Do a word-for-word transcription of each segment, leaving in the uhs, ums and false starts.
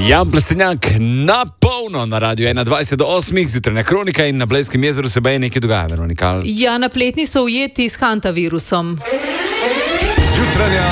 Jan Plestenjak na polno na radiju ena dvajset do osmih, zjutrajna kronika in na Blejskem jezeru se beje nekaj dogaja, Veronika. Ja, napletni so ujeti s hantavirusom. Zjutrajna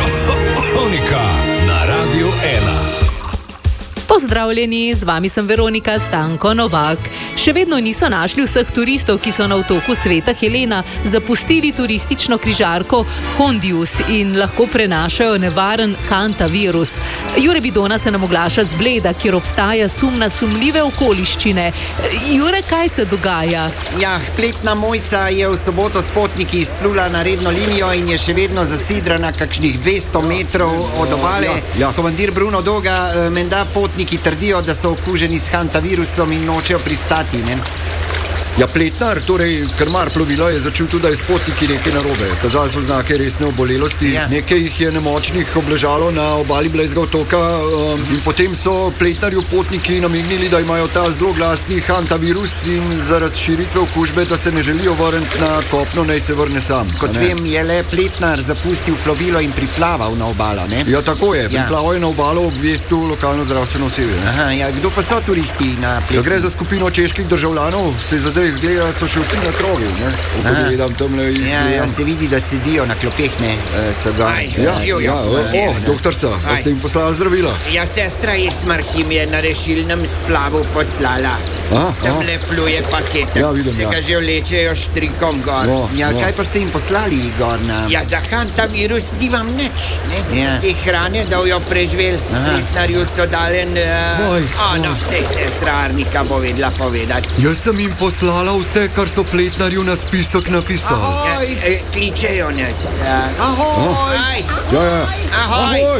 kronika na radiju ena. Pozdravljeni, z vami sem Veronika Stanko Novak. Še vedno niso našli vseh turistov, ki so na otoku Sveta Helena zapustili turistično križarko Hondius in lahko prenašajo nevaren hantavirus. Jure Bidona se nam oglaša z Bleda, kjer obstaja sum na sumljive okoliščine. Jure, kaj se dogaja? Ja, pletna Mojca je v soboto s potniki izplula na redno linijo in je še vedno zasidrana kakšnih dvesto metrov od obale. Ja, ja. Komandir Bruno Doga, menda potniki trdijo, da so okuženi s hantavirusom in nočejo pristati, ne? Ja, pletnar, torej krmar plovila, je začutil, da je s potniki nekaj narobe. Kazali so znake resne obolelosti, ja. Nekaj jih je nemočnih obležalo na obali Blejskega otoka um, in potem so pletnarju potniki namignili, da imajo ta zelo glasni hantavirus in zaradi širitve okužbe, da se ne želijo vrniti na kopno, naj se vrne sam. Kot vem, je le pletnar zapustil plovilo in priplaval na obalo, ne? Ja, tako je. Ja. Priplaval je na obalo ob obvestil lokalno zdravstveno osebje. Aha, ja, kdo pa so turisti na pletni? Ja, gre za skupino čeških državljanov, se zadej izgleda, so še vsi na krogu, ne? Pogledam tamle in ja, ja, se vidi, da sedijo na klopeh, ne? So ga. Aj, ja, živijo. Ja, o, o, doktorca, a ste jim poslali zdravila? Ja, sestra Esmar, ki mi je na rešilnem splavu poslala. Aha, Tamle pluje paket. Ja, vidim, se ja. ga že vlečejo štrikom gor. No, Ja, no. kaj pa ste jim poslali, Igor, na... Ja, za hantavirus nimam nič, ne? Ja. Te hrane, da jo preživel. Aha. Pletnarju so dalen... Uh, Oj, ono, sej sestra Arnika bo vedela povedati. Jaz sem jim poslala vse, kar so pletnarju na spisek napisali. Ja, eh, kličejo nas. Ja. Ahoj! Aj, Ja, ja. ahoj! Ahoj!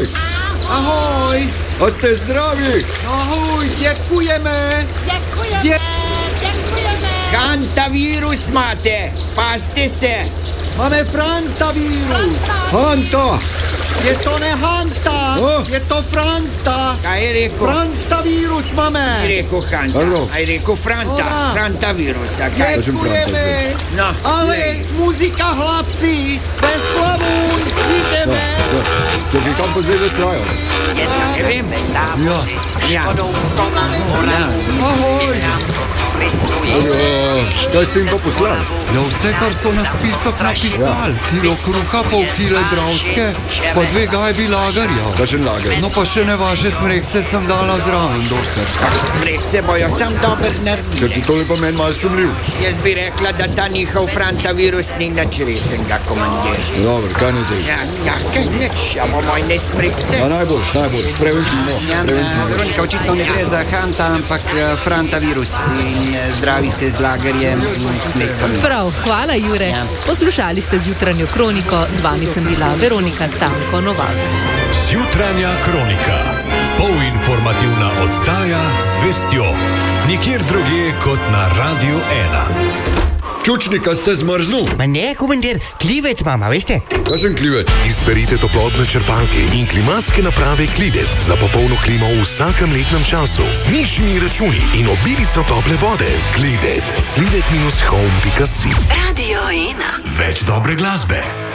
Ahoj! A ste zdravi? Ahoj, děkujeme! Děkujeme, děkujeme. Hantavirus imate, pazite se. Máme Frantavirus! Hanta! Je to ne Hanta, Oh. je to Franta! Kaj je rekel? Frantavirus máme! Aj rekel Hanta, Áno. aj rekel Franta, Ora. Frantavirus, a kaj? Kažem Franta Děkujeme! No, Ale lej. muzika hlapci! Veslavun! Ideme! Čakaj, kam pa zdaj veslajo? Ne vem. Ja. Ja. Ahoj! Uh, kaj ste jim pa poslali? Ja, vse, kar so na spisek napisali. Kilo kruha, pol kile dravske, pa dve gajbi lagarja. Kakšen lager? No pa še ne vaše smrekce sem dala zraven, doktor. Smrekce bojo sam dober Ker naredili. ti tole pa meni malo sumljiv. Jaz bi rekla, da ta njihov Frantavirus ni nič resenga, komandir. Dobro, kaj ne zdaj? Ja, ja, kaj nič, ja bomo ne smrekce. A najboljš, najboljš, preventivno. Ja, preventivno. Veronika, očitno ne gre za Hanta, ampak eh, Frantavirus in eh, zdravi se z lagerjem in smekami. Prav, hvala Jure. Ja. Poslušali ste zjutranjo kroniko, z vami sem bila Veronika Stanko Novak. Zjutrajna kronika. Polinformativna oddaja z vestjo. Nikjer drugje kot na radiju ena. Čučnika ste zmrznul? Ma ne, komandir, klivet imam, a veste? Kakšen klivet? Izberite toplotne črpalke in klimatske naprave Klivec za popolno klimo v vsakem letnem času. Z nižjimi računi in obilico tople vode. Klivet. slivet dash home pika si. Radio ena. Več dobre glasbe.